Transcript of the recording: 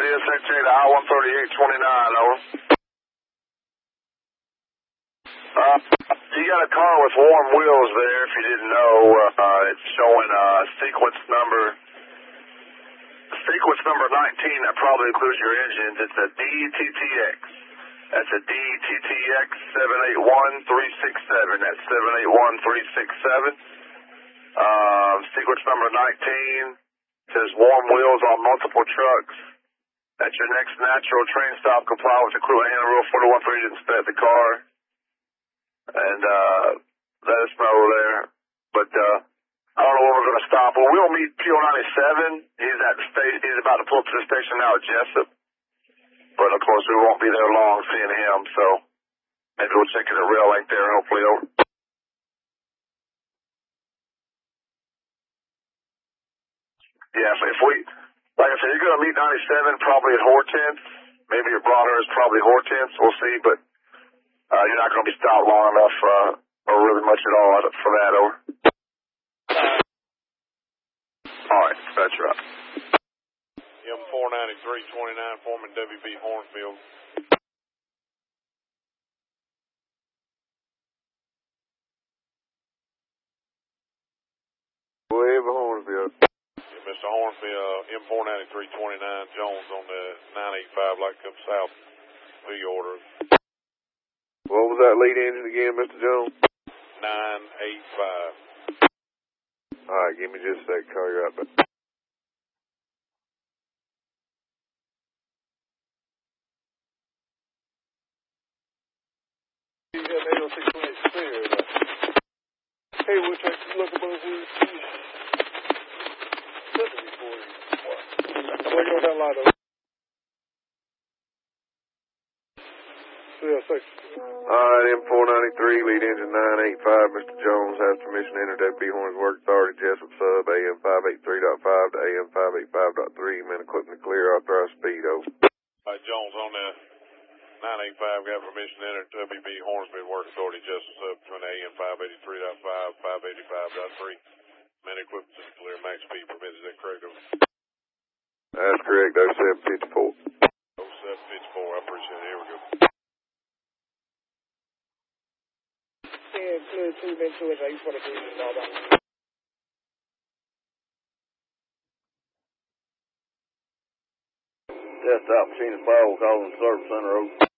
CSHA to I-13829, over. You got a car with warm wheels there, if you didn't know. It's showing sequence number 19. That probably includes your engines. It's a DTTX. That's a DTTX 781367. That's 781367. Sequence number 19 says warm wheels on multiple trucks. That's your next natural train stop. Comply with the crew handle rule 41 for you to inspect the car. And let us know there. But I don't know when we're going to stop. Well, we'll meet PO97. He's at the station. He's about to pull up to the station now at Jessup. But of course, we won't be there long seeing him. So maybe we'll check in the rail link there. Hopefully, over. Yeah, if we, like I said, you're going to meet 97 probably at Hortense. Maybe your broader is probably Hortense. We'll see, but you're not going to be stopped long enough or really much at all for that, over. All right, that's right. M49329, Foreman WB Hornsfield. Wave Hornsfield. Mr. Hornsfield, M49329, Jones on the 985, like to come south. Who you order? What was that lead engine again, Mr. Jones? 985. All right, give me just a sec. Call you right back. You have 806 clear. Hey, we'll take a look above here. 70 for you. I'm going to go down line over. Yeah, thanks. Alright, M493, lead engine 985. Mr. Jones has permission to enter WB Horns Work Authority, Jessup Sub, AM 583.5 to AM 585.3. Man, equipment clear, authorized speed, over. Jones on the 985, got permission to enter WB Hornsby Work Authority, Jessup Sub, between AM 583.5, 585.3. Man, equipment is clear, max speed permitted. Is that correct, over? That's correct, 0754. 0754, I appreciate it. Here we go. And clear 2 minutes to it, I just want to do this all that. Test out machine is Firewall calling the service center, over.